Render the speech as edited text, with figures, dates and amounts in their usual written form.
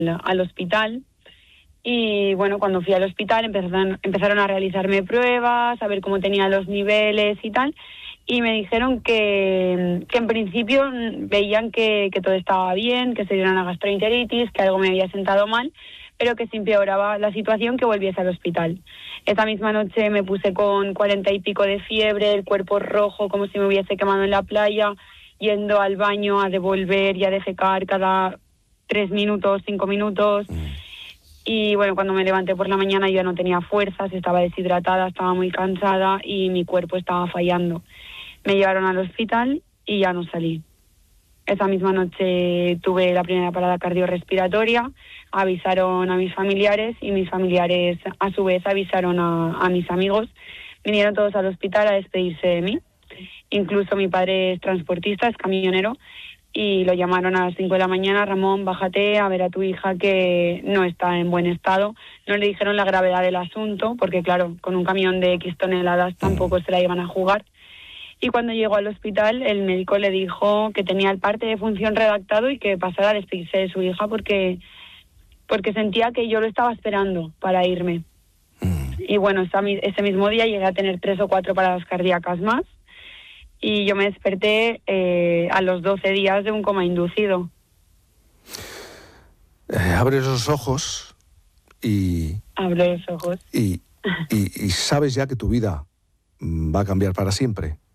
al hospital. Y bueno, cuando fui al hospital empezaron a realizarme pruebas, a ver cómo tenía los niveles y tal. Y me dijeron que en principio veían que todo estaba bien, que sería una gastroenteritis, que algo me había sentado mal, pero que si empeoraba la situación que volviese al hospital. Esa misma noche me puse con 40 y pico de fiebre, el cuerpo rojo como si me hubiese quemado en la playa, yendo al baño a devolver y a defecar cada 3 minutos, 5 minutos. Y bueno, cuando me levanté por la mañana yo ya no tenía fuerzas, estaba deshidratada, estaba muy cansada y mi cuerpo estaba fallando. Me llevaron al hospital y ya no salí. Esa misma noche tuve la primera parada cardiorrespiratoria, avisaron a mis familiares y mis familiares a su vez avisaron a mis amigos. Vinieron todos al hospital a despedirse de mí. Incluso mi padre es transportista, es camionero, y lo llamaron a las 5 de la mañana: Ramón, bájate a ver a tu hija que no está en buen estado. No le dijeron la gravedad del asunto, porque claro, con un camión de X toneladas tampoco se la iban a jugar. Y cuando llegó al hospital, el médico le dijo que tenía el parte de función redactado y que pasara a despedirse de su hija porque sentía que yo lo estaba esperando para irme. Y bueno, ese mismo día llegué a tener 3 o 4 paradas cardíacas más. Y yo me desperté a los 12 días de un coma inducido. Abres los ojos y... Abro los ojos. Y sabes ya que tu vida va a cambiar para siempre.